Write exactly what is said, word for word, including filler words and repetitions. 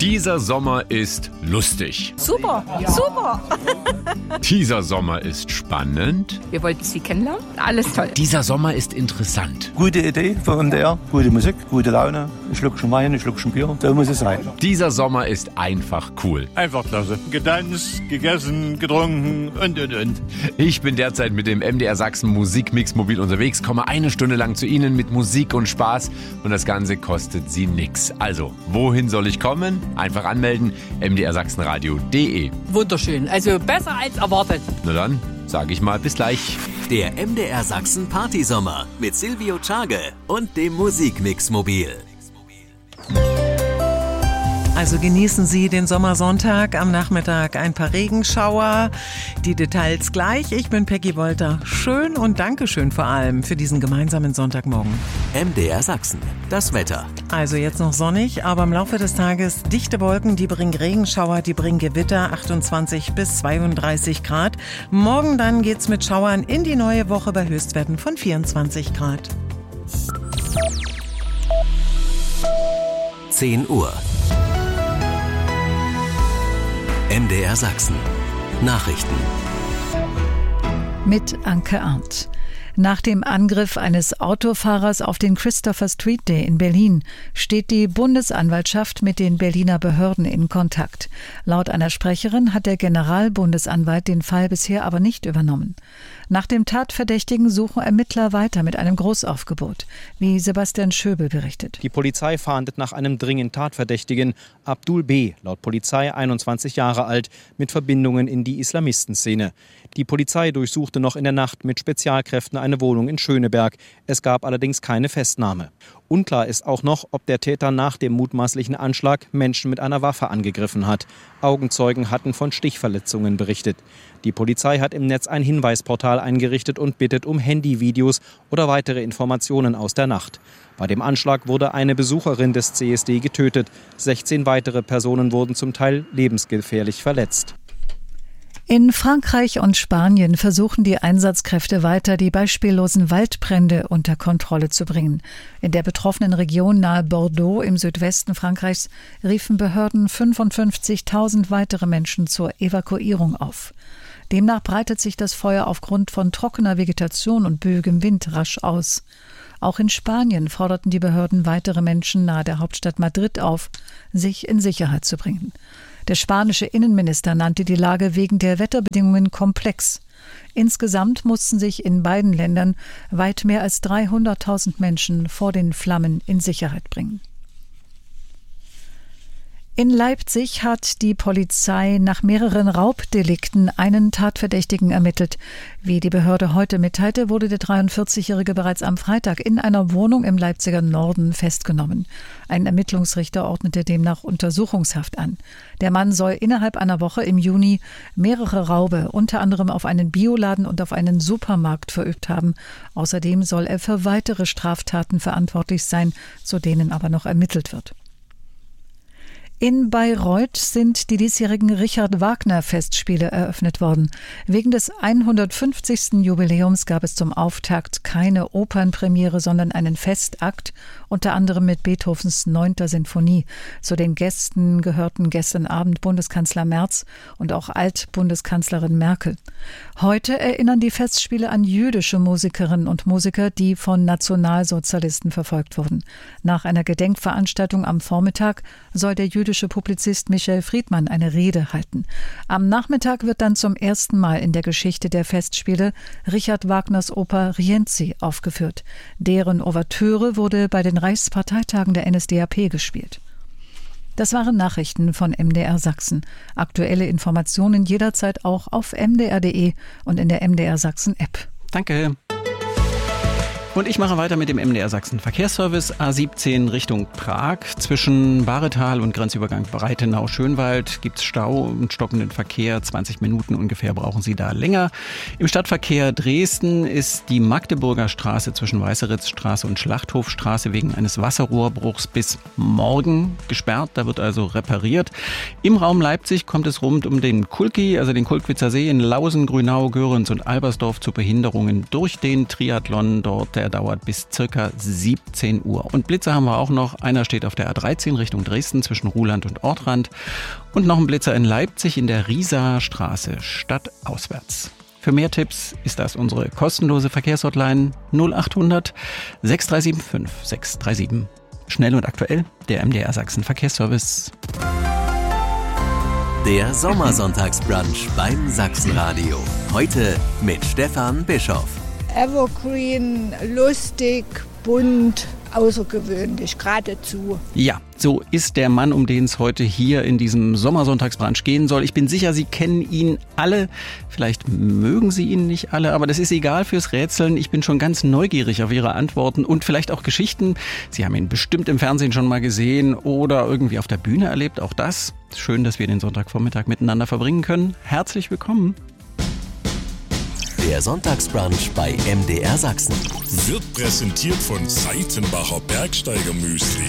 Dieser Sommer ist lustig. Super, ja. super. Dieser Sommer ist spannend. Wir wollten Sie kennenlernen. Alles toll. Dieser Sommer ist interessant. Gute Idee für M D R, gute Musik, gute Laune. Ein Schluckchen Wein, ein Schluckchen Bier. So muss es sein. Dieser Sommer ist einfach cool. Einfach klasse. Getanzt, gegessen, getrunken und, und, und. Ich bin derzeit mit dem M D R Sachsen Musikmix mobil unterwegs, komme eine Stunde lang zu Ihnen mit Musik und Spaß und das Ganze kostet Sie nix. Also, wohin soll ich kommen? Einfach anmelden, m d r sachsenradio punkt d e. Wunderschön, also besser als erwartet. Na dann, sage ich mal, bis gleich. Der M D R Sachsen Partysommer mit Silvio Czage und dem Musikmix mobil. Also genießen Sie den Sommersonntag, am Nachmittag ein paar Regenschauer, die Details gleich. Ich bin Peggy Wolter. Schön und Dankeschön vor allem für diesen gemeinsamen Sonntagmorgen. M D R Sachsen, das Wetter. Also jetzt noch sonnig, aber im Laufe des Tages dichte Wolken, die bringen Regenschauer, die bringen Gewitter, achtundzwanzig bis zweiunddreißig Grad. Morgen dann geht's mit Schauern in die neue Woche bei Höchstwerten von vierundzwanzig Grad. zehn Uhr. M D R Sachsen. Nachrichten. Mit Anke Arndt. Nach dem Angriff eines Autofahrers auf den Christopher Street Day in Berlin steht die Bundesanwaltschaft mit den Berliner Behörden in Kontakt. Laut einer Sprecherin hat der Generalbundesanwalt den Fall bisher aber nicht übernommen. Nach dem Tatverdächtigen suchen Ermittler weiter mit einem Großaufgebot, wie Sebastian Schöbel berichtet. Die Polizei fahndet nach einem dringend Tatverdächtigen, Abdul B., laut Polizei einundzwanzig Jahre alt, mit Verbindungen in die Islamistenszene. Die Polizei durchsuchte noch in der Nacht mit Spezialkräften eine Wohnung in Schöneberg. Es gab allerdings keine Festnahme. Unklar ist auch noch, ob der Täter nach dem mutmaßlichen Anschlag Menschen mit einer Waffe angegriffen hat. Augenzeugen hatten von Stichverletzungen berichtet. Die Polizei hat im Netz ein Hinweisportal eingerichtet und bittet um Handyvideos oder weitere Informationen aus der Nacht. Bei dem Anschlag wurde eine Besucherin des C S D getötet. sechzehn weitere Personen wurden zum Teil lebensgefährlich verletzt. In Frankreich und Spanien versuchen die Einsatzkräfte weiter, die beispiellosen Waldbrände unter Kontrolle zu bringen. In der betroffenen Region nahe Bordeaux im Südwesten Frankreichs riefen Behörden fünfundfünfzigtausend weitere Menschen zur Evakuierung auf. Demnach breitet sich das Feuer aufgrund von trockener Vegetation und böigem Wind rasch aus. Auch in Spanien forderten die Behörden weitere Menschen nahe der Hauptstadt Madrid auf, sich in Sicherheit zu bringen. Der spanische Innenminister nannte die Lage wegen der Wetterbedingungen komplex. Insgesamt mussten sich in beiden Ländern weit mehr als dreihunderttausend Menschen vor den Flammen in Sicherheit bringen. In Leipzig hat die Polizei nach mehreren Raubdelikten einen Tatverdächtigen ermittelt. Wie die Behörde heute mitteilte, wurde der dreiundvierzigjährige bereits am Freitag in einer Wohnung im Leipziger Norden festgenommen. Ein Ermittlungsrichter ordnete demnach Untersuchungshaft an. Der Mann soll innerhalb einer Woche im Juni mehrere Raube, unter anderem auf einen Bioladen und auf einen Supermarkt, verübt haben. Außerdem soll er für weitere Straftaten verantwortlich sein, zu denen aber noch ermittelt wird. In Bayreuth sind die diesjährigen Richard-Wagner-Festspiele eröffnet worden. Wegen des hundertfünfzigsten Jubiläums gab es zum Auftakt keine Opernpremiere, sondern einen Festakt, unter anderem mit Beethovens neunter Sinfonie. Zu den Gästen gehörten gestern Abend Bundeskanzler Merz und auch Altbundeskanzlerin Merkel. Heute erinnern die Festspiele an jüdische Musikerinnen und Musiker, die von Nationalsozialisten verfolgt wurden. Nach einer Gedenkveranstaltung am Vormittag soll der jüdische Publizist Michel Friedmann eine Rede halten. Am Nachmittag wird dann zum ersten Mal in der Geschichte der Festspiele Richard Wagners Oper Rienzi aufgeführt. Deren Ouvertüre wurde bei den Reichsparteitagen der N S D A P gespielt. Das waren Nachrichten von M D R Sachsen. Aktuelle Informationen jederzeit auch auf m d r punkt d e und in der M D R Sachsen App. Danke. Und ich mache weiter mit dem M D R Sachsen Verkehrsservice. A siebzehn Richtung Prag. Zwischen Bahretal und Grenzübergang Breitenau-Schönwald gibt es Stau und stockenden Verkehr. zwanzig Minuten ungefähr brauchen Sie da länger. Im Stadtverkehr Dresden ist die Magdeburger Straße zwischen Weißeritzstraße und Schlachthofstraße wegen eines Wasserrohrbruchs bis morgen gesperrt. Da wird also repariert. Im Raum Leipzig kommt es rund um den Kulki, also den Kulkwitzer See in Lausen, Grünau, Göritz und Albersdorf zu Behinderungen durch den Triathlon dort. Der er dauert bis circa siebzehn Uhr. Und Blitzer haben wir auch noch. Einer steht auf der A dreizehn Richtung Dresden zwischen Ruhland und Ortrand. Und noch ein Blitzer in Leipzig in der Rieser Straße, stadtauswärts. Für mehr Tipps ist das unsere kostenlose Verkehrshotline null achthundert sechs drei sieben fünf sechs drei sieben. Schnell und aktuell, der M D R Sachsen Verkehrsservice. Der Sommersonntagsbrunch beim Sachsenradio. Heute mit Stefan Bischoff. Evergreen, lustig, bunt, außergewöhnlich, geradezu. Ja, so ist der Mann, um den es heute hier in diesem Sommersonntagsbrunch gehen soll. Ich bin sicher, Sie kennen ihn alle. Vielleicht mögen Sie ihn nicht alle, aber das ist egal fürs Rätseln. Ich bin schon ganz neugierig auf Ihre Antworten und vielleicht auch Geschichten. Sie haben ihn bestimmt im Fernsehen schon mal gesehen oder irgendwie auf der Bühne erlebt. Auch das. Schön, dass wir den Sonntagvormittag miteinander verbringen können. Herzlich willkommen. Der Sonntagsbrunch bei M D R Sachsen wird präsentiert von Seitenbacher Bergsteiger Müsli.